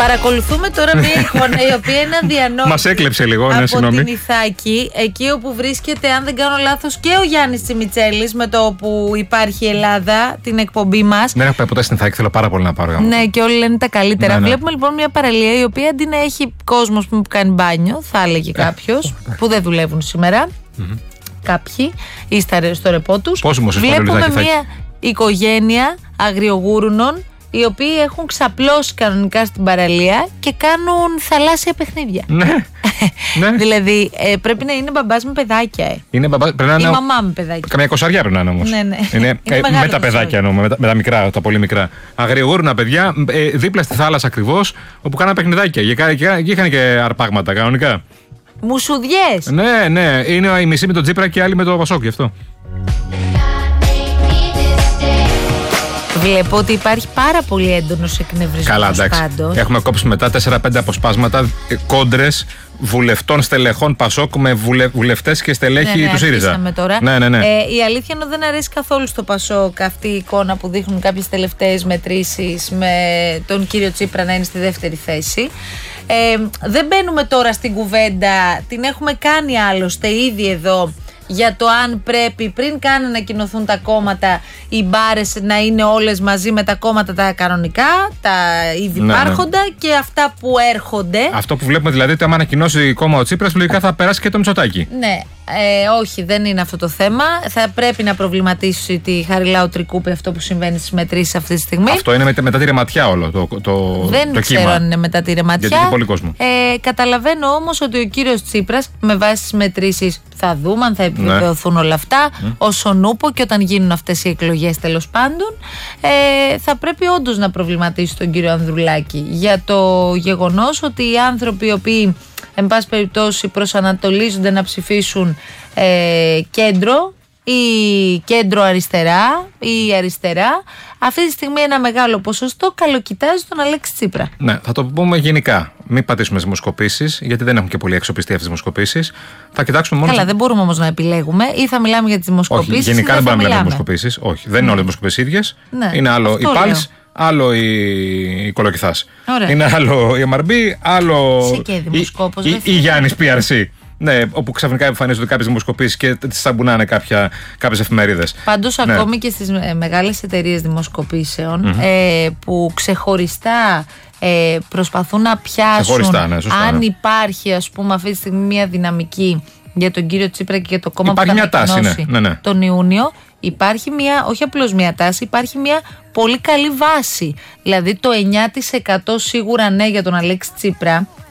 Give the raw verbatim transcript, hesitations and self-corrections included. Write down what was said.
Παρακολουθούμε τώρα μια εικόνα η οποία είναι αδιανόητη. Μας έκλεψε λίγο, ναι, από συγγνώμη. την Ιθάκη, εκεί όπου βρίσκεται, αν δεν κάνω λάθος, και ο Γιάννης Τσιμιτσέλης με το που υπάρχει η Ελλάδα, την εκπομπή μας. Δεν έχω πάει ποτέ στην Ιθάκη, θέλω πάρα πολύ να πάρω. Ναι, και όλοι λένε τα καλύτερα. Ναι, ναι. Βλέπουμε λοιπόν μια παραλία η οποία αντί να έχει κόσμο που κάνει μπάνιο, θα έλεγε κάποιος, που δεν δουλεύουν σήμερα. Mm-hmm. Κάποιοι, ή στο ρεπό τους. Βλέπουμε μια οικογένεια αγριογούρουνων, οι οποίοι έχουν ξαπλώσει κανονικά στην παραλία και κάνουν θαλάσσια παιχνίδια. Ναι. ναι. Δηλαδή ε, πρέπει να είναι μπαμπάς με παιδάκια. Ε. Είναι μπαμπά, πρέπει να είναι. Η μαμά με παιδάκια. Καμιά εικοσαριά πρέπει να είναι όμως. Ναι, ναι. Είναι, είναι ε, με τα παιδάκια εννοώ, με, με τα μικρά, τα πολύ μικρά. Αγριογούρουνα παιδιά, ε, δίπλα στη θάλασσα ακριβώς, όπου κάνανε παιχνιδάκια. Και, και, και είχαν και αρπάγματα κανονικά. Μουσουδιές. Ναι, ναι. Είναι η μισή με τον Τσίπρα και άλλη με το Πασόκ, γι' αυτό. Βλέπω ότι υπάρχει πάρα πολύ έντονος εκνευρισμός. Καλά, εντάξει. Πάντως. Έχουμε κόψει μετά τέσσερα πέντε αποσπάσματα, κόντρες βουλευτών στελεχών Πασόκ με βουλε, βουλευτές και στελέχη ναι, ναι, του ΣΥΡΙΖΑ. Τώρα. Ναι, ναι, ναι. Ε, η αλήθεια είναι ότι δεν αρέσει καθόλου στο Πασόκ αυτή η εικόνα που δείχνουν κάποιες τελευταίες μετρήσεις με τον κύριο Τσίπρα να είναι στη δεύτερη θέση. Ε, δεν μπαίνουμε τώρα στην κουβέντα, την έχουμε κάνει άλλωστε ήδη εδώ, για το αν πρέπει πριν καν ανακοινωθούν τα κόμματα οι μπάρες να είναι όλες μαζί με τα κόμματα τα κανονικά, τα ήδη ναι, υπάρχοντα ναι. και αυτά που έρχονται. Αυτό που βλέπουμε δηλαδή ότι άμα ανακοινώσει κόμμα ο Τσίπρας λογικά θα περάσει και το Μητσοτάκη. Ναι, ε, όχι, δεν είναι αυτό το θέμα. Θα πρέπει να προβληματίσει τη Χαριλάου Τρικούπη αυτό που συμβαίνει στις μετρήσεις αυτή τη στιγμή. Αυτό είναι μετά τη ρεματιά όλο το, το, δεν το ξέρω κύμα. αν είναι μετά τη ρεματιά. Γιατί έχει πολύ κόσμο. Ε, καταλαβαίνω όμως ότι ο κύριος Τσίπρας με βάση τις μετρήσεις θα δούμε αν θα επιβεβαιωθούν ναι. όλα αυτά mm. όσον ούπο και όταν γίνουν αυτές οι εκλογές τέλος πάντων ε, θα πρέπει όντως να προβληματίσει τον κύριο Ανδρουλάκη για το γεγονός ότι οι άνθρωποι οι οποίοι εν πάση περιπτώσει προσανατολίζονται να ψηφίσουν ε, κέντρο ή κέντρο αριστερά ή αριστερά, αυτή τη στιγμή ένα μεγάλο ποσοστό καλοκοιτάζει τον Αλέξη Τσίπρα. Ναι, θα το πούμε γενικά. Μην πατήσουμε στις δημοσκοπήσεις, γιατί δεν έχουν και πολύ αξιοπιστία αυτές τις δημοσκοπήσεις. Θα κοιτάξουμε μόνο. Καλά, δεν μπορούμε όμως να επιλέγουμε, ή θα μιλάμε για τις δημοσκοπήσεις. Όχι, γενικά δεν μπορούμε να μιλάμε για δημοσκοπήσεις. Όχι, δεν είναι όλες οι δημοσκοπήσεις ίδιες. Ναι, είναι άλλο η Πάλς, άλλο η, η Κολοκυθάς. Είναι άλλο η εμ αρ μπι, άλλο η, η, η Γιάννης πι αρ σι. Ναι, όπου ξαφνικά εμφανίζονται κάποιες δημοσκοπήσεις και τις σαμπουνάνε κάποιες εφημερίδες. Πάντως, ναι. ακόμη και στις μεγάλες εταιρείες δημοσκοπήσεων mm-hmm. ε, που ξεχωριστά ε, προσπαθούν να πιάσουν ναι, σωστά, αν ναι. υπάρχει, ας πούμε, αυτή τη στιγμή μια δυναμική για τον κύριο Τσίπρα και για το κόμμα υπάρχει που θα ανακοινώσει ναι, ναι, ναι. τον Ιούνιο. Υπάρχει μια, όχι απλώς μια τάση, υπάρχει μια πολύ καλή βάση. Δηλαδή το εννιά τοις εκατό σίγουρα ναι για τον Αλέξη Τσίπρα